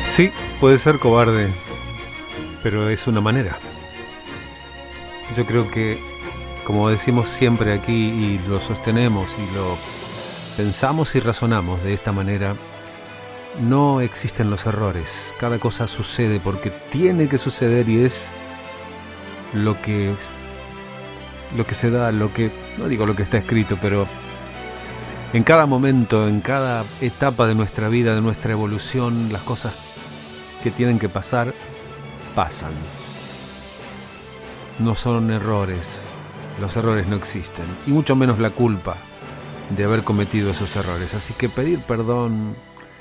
Sí, puede ser cobarde, pero es una manera. Yo creo que, como decimos siempre aquí y lo sostenemos y lo pensamos y razonamos de esta manera, no existen los errores. Cada cosa sucede porque tiene que suceder y es lo que se da, no digo lo que está escrito, pero en cada momento, en cada etapa de nuestra vida, de nuestra evolución, las cosas que tienen que pasar, pasan. No son errores, los errores no existen, y mucho menos la culpa de haber cometido esos errores. Así que pedir perdón...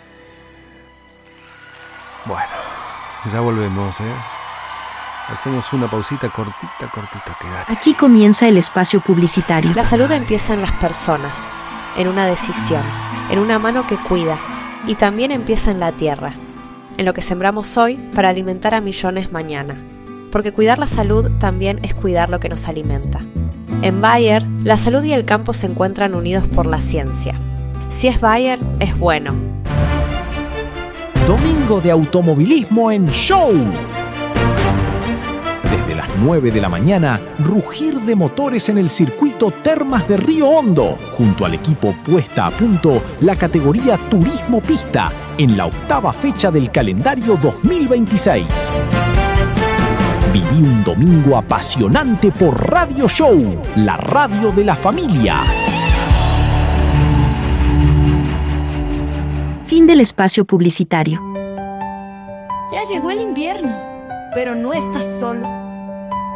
Bueno, ya volvemos, Hacemos una pausita cortita, quédate. Aquí comienza el espacio publicitario. La salud empieza en las personas, en una decisión, en una mano que cuida, y también empieza en la tierra, en lo que sembramos hoy para alimentar a millones mañana. Porque cuidar la salud también es cuidar lo que nos alimenta. En Bayer, la salud y el campo se encuentran unidos por la ciencia. Si es Bayer, es bueno. Domingo de automovilismo en Show. Desde las 9 de la mañana, rugir de motores en el circuito Termas de Río Hondo, junto al equipo puesta a punto la categoría Turismo Pista, en la 8ª fecha del calendario 2026. Viví un domingo apasionante por Radio Show, la radio de la familia. Fin del espacio publicitario. Ya llegó el invierno, pero no estás solo.